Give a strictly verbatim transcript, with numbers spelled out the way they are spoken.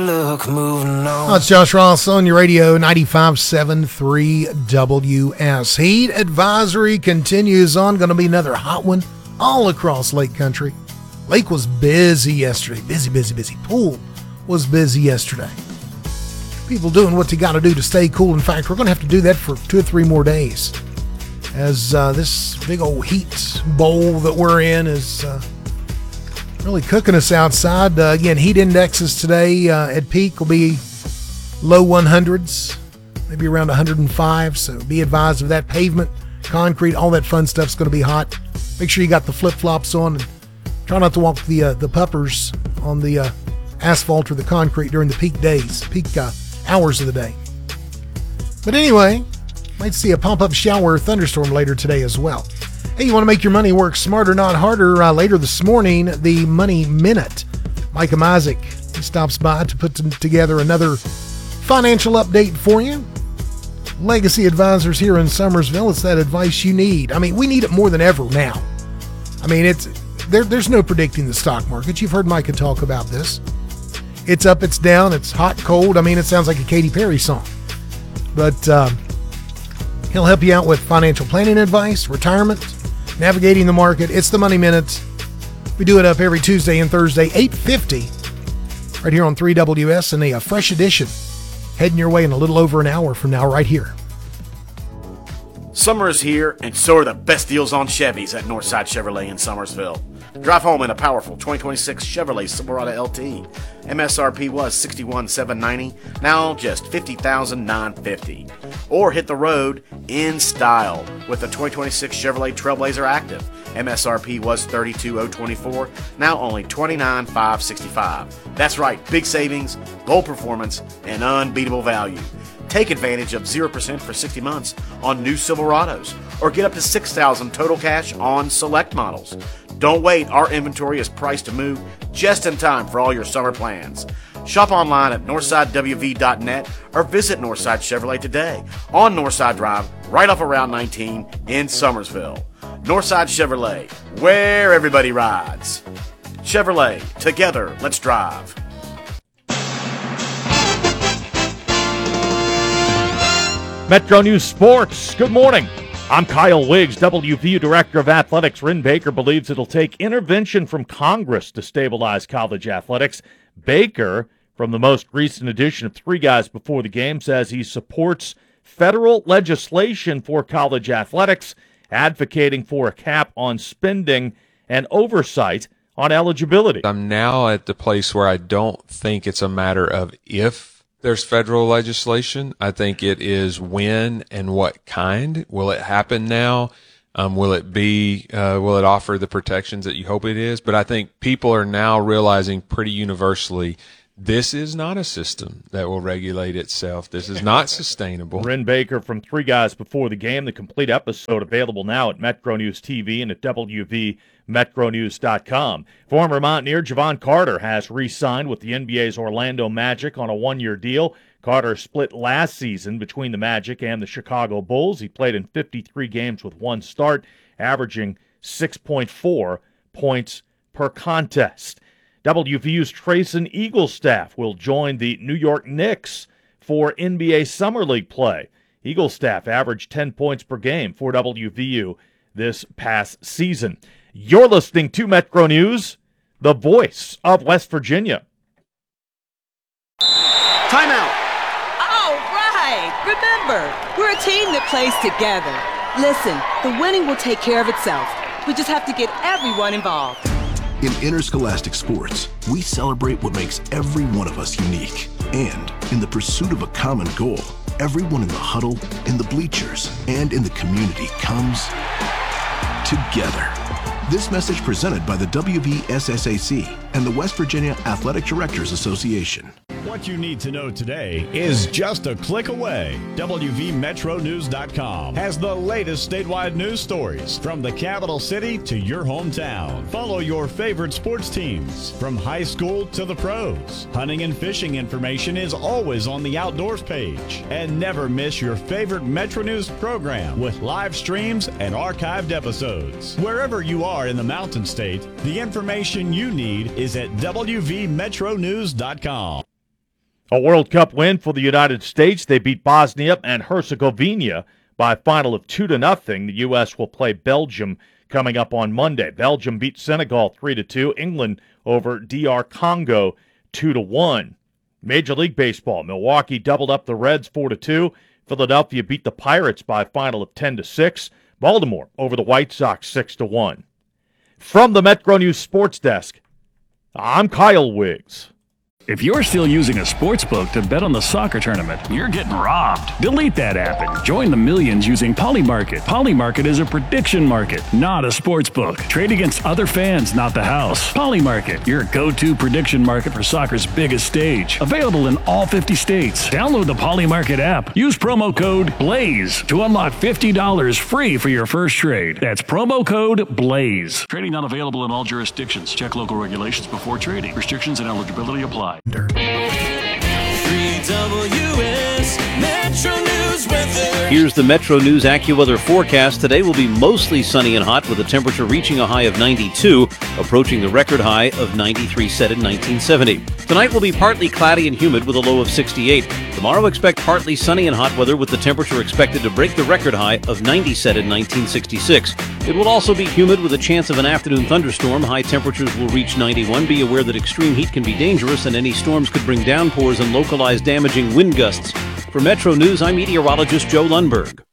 Look, moving on. Oh, it's Josh Ross on your radio, ninety-five point seven three W S. Heat advisory continues on. Going to be another hot one all across Lake Country. Lake was busy yesterday. Busy, busy, busy. Pool was busy yesterday. People doing what they got to do to stay cool. In fact, we're going to have to do that for two or three more days, as uh, this big old heat bowl that we're in is uh, really cooking us outside. Uh, again, heat indexes today uh, at peak will be low one hundreds, maybe around one hundred five. So be advised of that. Pavement, concrete, all that fun stuff's going to be hot. Make sure you got the flip-flops on, and try not to walk the uh, the puppers on the uh, asphalt or the concrete during the peak days, peak uh, hours of the day. But anyway, might see a pump-up shower or thunderstorm later today as well. Hey, you want to make your money work smarter, not harder? Uh, later this morning, the Money Minute. Micah Mizik, he stops by to put together another financial update for you. Legacy Advisors here in Summersville, it's that advice you need. I mean, we need it more than ever now. I mean, it's there. There's no predicting the stock market. You've heard Micah talk about this. It's up, it's down, it's hot, cold. I mean, it sounds like a Katy Perry song. But uh, he'll help you out with financial planning advice, retirement, navigating the market. It's the Money Minute. We do it up every Tuesday and Thursday, eight fifty, right here on three W S, and a, a fresh edition heading your way in a little over an hour from now, right here. Summer is here, and so are the best deals on Chevys at Northside Chevrolet in Summersville. Drive home in a powerful twenty twenty-six Chevrolet Silverado L T. M S R P was sixty-one thousand seven hundred ninety dollars, now just fifty thousand nine hundred fifty dollars. Or hit the road in style with the twenty twenty-six Chevrolet Trailblazer Active. M S R P was thirty-two thousand twenty-four dollars, now only twenty-nine thousand five hundred sixty-five dollars. That's right, big savings, bold performance, and unbeatable value. Take advantage of zero percent for sixty months on new Silverados, or get up to six thousand dollars total cash on select models. Don't wait, our inventory is priced to move just in time for all your summer plans. Shop online at northside w v dot net or visit Northside Chevrolet today on Northside Drive, right off of Route nineteen in Summersville. Northside Chevrolet, where everybody rides. Chevrolet, together, let's drive. Metro News Sports, good morning. I'm Kyle Wiggs, W V U Director of Athletics. Ren Baker believes it'll take intervention from Congress to stabilize college athletics. Baker, from the most recent edition of Three Guys Before the Game, says he supports federal legislation for college athletics, advocating for a cap on spending and oversight on eligibility. I'm now at the place where I don't think it's a matter of if there's federal legislation. I think it is when and what kind. Will it happen now? Um, will it be, uh, will it offer the protections that you hope it is? But I think people are now realizing pretty universally this is not a system that will regulate itself. This is not sustainable. Ren Baker from Three Guys Before the Game. The complete episode available now at Metro News T V and at W V metro news dot com. Former Mountaineer Javon Carter has re-signed with the N B A's Orlando Magic on a one-year deal. Carter split last season between the Magic and the Chicago Bulls. He played in fifty-three games with one start, averaging six point four points per contest. W V U's Trayson Eaglestaff will join the New York Knicks for N B A Summer League play. Eaglestaff averaged ten points per game for W V U this past season. You're listening to Metro News, the voice of West Virginia. Timeout. All right. Remember, we're a team that plays together. Listen, the winning will take care of itself. We just have to get everyone involved. In interscholastic sports, we celebrate what makes every one of us unique. And in the pursuit of a common goal, everyone in the huddle, in the bleachers, and in the community comes together. This message presented by the W V S S A C and the West Virginia Athletic Directors Association. What you need to know today is just a click away. W V metro news dot com has the latest statewide news stories from the capital city to your hometown. Follow your favorite sports teams from high school to the pros. Hunting and fishing information is always on the outdoors page. And never miss your favorite Metro News program with live streams and archived episodes. Wherever you are in the Mountain State, the information you need is at W V metro news dot com. A World Cup win for the United States. They beat Bosnia and Herzegovina by a final of two to nothing. The U S will play Belgium coming up on Monday. Belgium beat Senegal three to two. England over D R Congo two to one. Major League Baseball. Milwaukee doubled up the Reds four to two. Philadelphia beat the Pirates by a final of ten to six. Baltimore over the White Sox six to one. From the Metro News Sports Desk, I'm Kyle Wiggs. If you're still using a sports book to bet on the soccer tournament, you're getting robbed. Delete that app and join the millions using Polymarket. Polymarket is a prediction market, not a sports book. Trade against other fans, not the house. Polymarket, your go-to prediction market for soccer's biggest stage. Available in all fifty states. Download the Polymarket app. Use promo code BLAZE to unlock fifty dollars free for your first trade. That's promo code BLAZE. Trading not available in all jurisdictions. Check local regulations before trading. Restrictions and eligibility apply. three W S Metro News weather. Here's the Metro News AccuWeather forecast. Today will be mostly sunny and hot with a temperature reaching a high of ninety-two, approaching the record high of ninety-three set in nineteen seventy. Tonight will be partly cloudy and humid with a low of sixty-eight. Tomorrow expect partly sunny and hot weather with the temperature expected to break the record high of ninety set in nineteen sixty-six. It will also be humid with a chance of an afternoon thunderstorm. High temperatures will reach ninety-one. Be aware that extreme heat can be dangerous and any storms could bring downpours and localized damaging wind gusts. For Metro News, I'm meteorologist Joe Lundberg.